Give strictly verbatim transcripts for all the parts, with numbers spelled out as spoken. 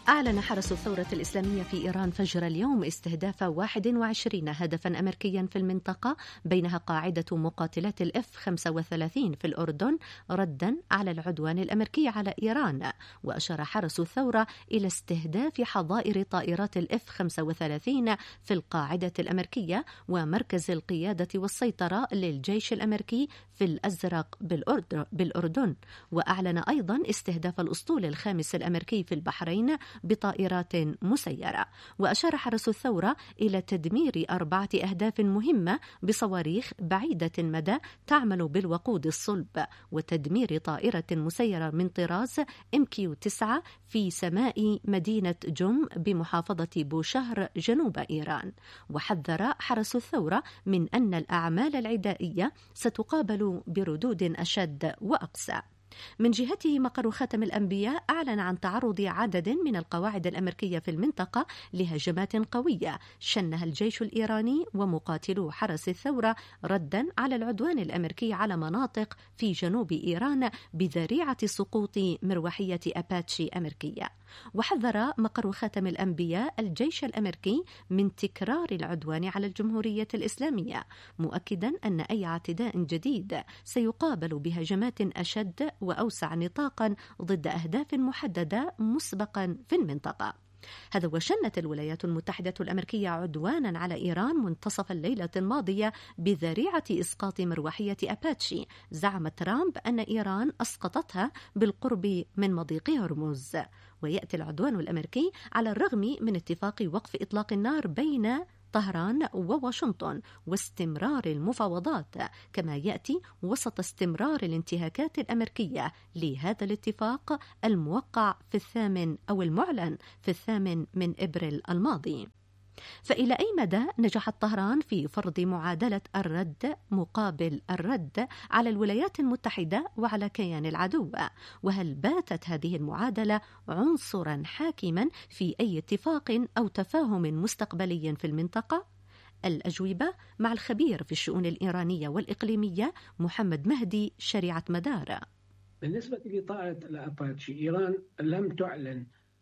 أعلن حرس الثورة الإسلامية في إيران فجر اليوم استهداف واحد وعشرين هدفا أمريكيا في المنطقة، بينها قاعدة مقاتلات الإف خمسة وثلاثين في الأردن، ردا على العدوان الأمريكي على إيران. وأشار حرس الثورة إلى استهداف حظائر طائرات الإف خمسة وثلاثين في القاعدة الأمريكية ومركز القيادة والسيطرة للجيش الأمريكي في الأزرق بالأردن. وأعلن أيضا استهداف الأسطول الخامس الأمريكي في البحرين بطائرات مسيرة. وأشار حرس الثورة إلى تدمير أربعة أهداف مهمة بصواريخ بعيدة المدى تعمل بالوقود الصلب، وتدمير طائرة مسيرة من طراز إم كيو تسعة في سماء مدينة جم بمحافظة بوشهر جنوب إيران. وحذر حرس الثورة من أن الأعمال العدائية ستقابل بردود أشد وأقسى. من جهته مقر خاتم الأنبياء أعلن عن تعرض عدد من القواعد الأمريكية في المنطقة لهجمات قوية شنها الجيش الإيراني ومقاتلو حرس الثورة ردا على العدوان الأمريكي على مناطق في جنوب إيران بذريعة سقوط مروحية أباتشي أمريكية. وحذر مقر خاتم الأنبياء الجيش الأمريكي من تكرار العدوان على الجمهورية الإسلامية، مؤكدا أن أي اعتداء جديد سيقابل بهجمات أشد وأوسع نطاقا ضد أهداف محددة مسبقا في المنطقة. هذا وشنت الولايات المتحدة الأمريكية عدوانا على إيران منتصف الليلة الماضية بذريعة إسقاط مروحية أباتشي زعم ترامب أن إيران أسقطتها بالقرب من مضيق هرمز. ويأتي العدوان الأمريكي على الرغم من اتفاق وقف إطلاق النار بين طهران وواشنطن واستمرار المفاوضات، كما يأتي وسط استمرار الانتهاكات الأمريكية لهذا الاتفاق الموقع في الثامن أو المعلن في الثامن من إبريل الماضي. فإلى أي مدى نجحت طهران في فرض معادلة الرد مقابل الرد على الولايات المتحدة وعلى كيان العدو؟ وهل باتت هذه المعادلة عنصرا حاكما في أي اتفاق أو تفاهم مستقبلي في المنطقة؟ الأجوبة مع الخبير في الشؤون الإيرانية والإقليمية محمد مهدي، شريعة مدار. بالنسبة لطائرة الأباتشي، إيران لم تعلن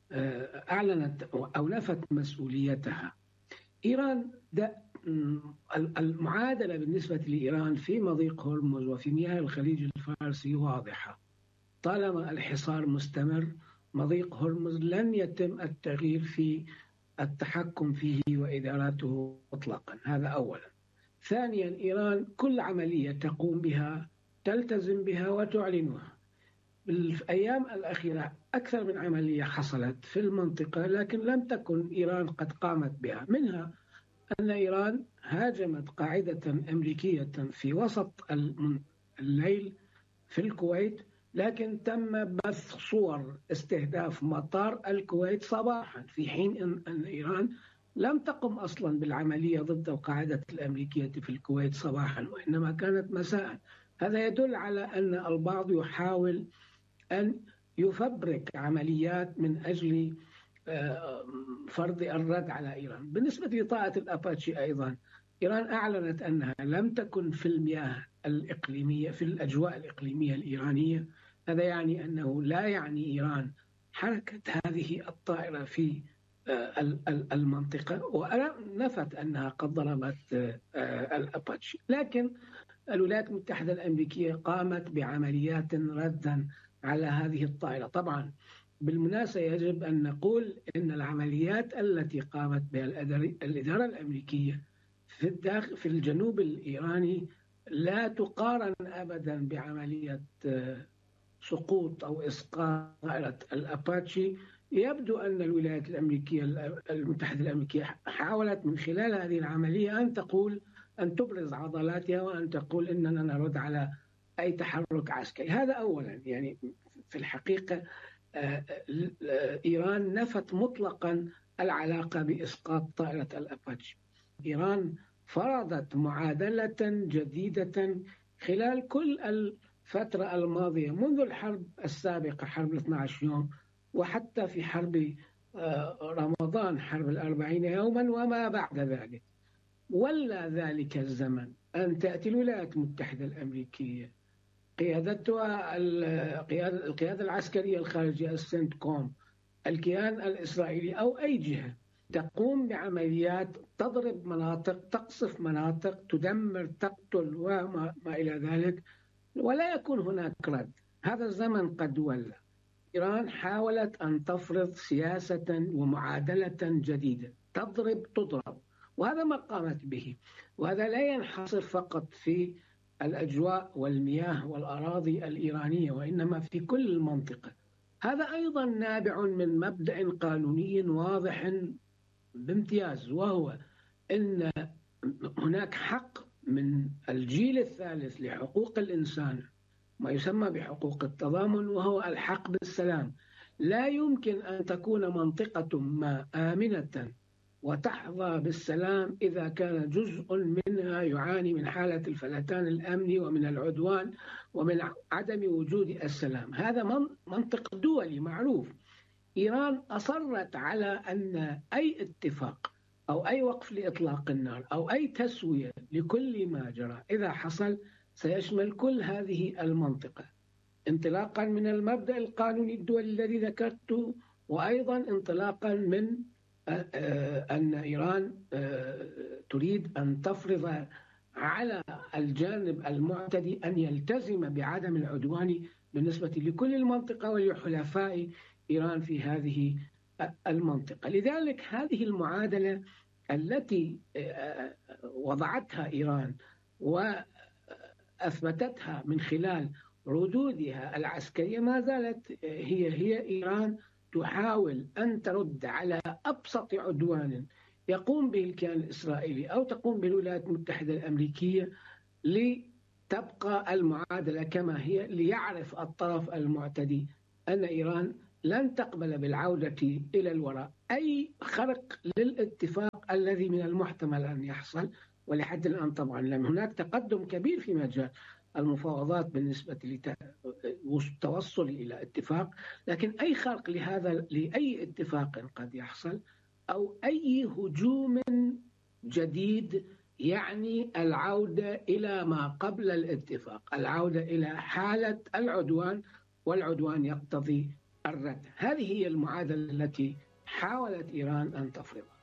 أعلنت أو نفت مسؤوليتها. إيران المعادلة بالنسبة لإيران في مضيق هرمز وفي مياه الخليج الفارسي واضحة. طالما الحصار مستمر مضيق هرمز لن يتم التغيير في التحكم فيه وإدارته مطلقا. هذا أولا. ثانيا، إيران كل عملية تقوم بها تلتزم بها وتعلنها. بالأيام الأخيرة أكثر من عملية حصلت في المنطقة لكن لم تكن إيران قد قامت بها. منها أن إيران هاجمت قاعدة أمريكية في وسط الليل في الكويت، لكن تم بث صور استهداف مطار الكويت صباحا، في حين أن إيران لم تقم أصلا بالعملية ضد القاعدة الأمريكية في الكويت صباحا وإنما كانت مساء. هذا يدل على أن البعض يحاول أن يفبرك عمليات من أجل فرض الرد على إيران. بالنسبة لطائرة الأباتشي أيضا، إيران أعلنت أنها لم تكن في المياه الإقليمية في الأجواء الإقليمية الإيرانية. هذا يعني أنه لا يعني إيران حركة هذه الطائرة في المنطقة، ونفت أنها قد ضربت الأباتشي. لكن الولايات المتحدة الأمريكية قامت بعمليات ردا على هذه الطائرة. طبعا بالمناسبة يجب أن نقول أن العمليات التي قامت بها الإدارة الأمريكية في الداخل في الجنوب الإيراني لا تقارن أبدا بعملية سقوط أو إسقاط طائرة الأباتشي. يبدو أن الولايات الأمريكية المتحدة الأمريكية حاولت من خلال هذه العملية أن تقول أن تبرز عضلاتها وأن تقول إننا نرد على أي تحرك عسكري. هذا أولا. يعني في الحقيقة إيران نفت مطلقا العلاقة بإسقاط طائرة الأباتشي. إيران فرضت معادلة جديدة خلال كل الفترة الماضية منذ الحرب السابقة، حرب الاثنى عشر يوم، وحتى في حرب رمضان، حرب الأربعين يوما وما بعد ذلك. ولا ذلك الزمن أن تأتي الولايات المتحدة الأمريكية قيادتها القيادة العسكرية الخارجية السنت كوم الكيان الإسرائيلي أو أي جهة تقوم بعمليات تضرب مناطق، تقصف مناطق، تدمر، تقتل وما ما إلى ذلك، ولا يكون هناك رد. هذا الزمن قد ولى. إيران حاولت أن تفرض سياسة ومعادلة جديدة، تضرب تضرب، وهذا ما قامت به. وهذا لا ينحصر فقط في الأجواء والمياه والأراضي الإيرانية، وإنما في كل المنطقة. هذا أيضا نابع من مبدأ قانوني واضح بامتياز، وهو أن هناك حق من الجيل الثالث لحقوق الإنسان، ما يسمى بحقوق التضامن، وهو الحق بالسلام. لا يمكن أن تكون منطقة ما آمنة وتحظى بالسلام إذا كان جزء منها يعاني من حالة الفلتان الأمني ومن العدوان ومن عدم وجود السلام. هذا منطق دولي معروف. إيران أصرت على أن أي اتفاق أو أي وقف لإطلاق النار أو أي تسوية لكل ما جرى إذا حصل سيشمل كل هذه المنطقة، انطلاقا من المبدأ القانوني الدولي الذي ذكرته، وأيضا انطلاقا من أن إيران تريد أن تفرض على الجانب المعتدي أن يلتزم بعدم العدوان بالنسبة لكل المنطقة ولحلفاء إيران في هذه المنطقة. لذلك هذه المعادلة التي وضعتها إيران وأثبتتها من خلال ردودها العسكرية ما زالت هي هي. إيران تحاول أن ترد على أبسط عدوان يقوم به الكيان الإسرائيلي أو تقوم به الولايات المتحدة الأمريكية، لتبقى المعادلة كما هي، ليعرف الطرف المعتدي أن إيران لن تقبل بالعودة إلى الوراء. أي خرق للاتفاق الذي من المحتمل أن يحصل، ولحد الآن طبعا لم هناك تقدم كبير في مجال المفاوضات بالنسبة للتوصل إلى اتفاق، لكن أي خرق لهذا لأي اتفاق قد يحصل أو أي هجوم جديد يعني العودة إلى ما قبل الاتفاق، العودة إلى حالة العدوان، والعدوان يقتضي الرد. هذه هي المعادلة التي حاولت إيران أن تفرضها.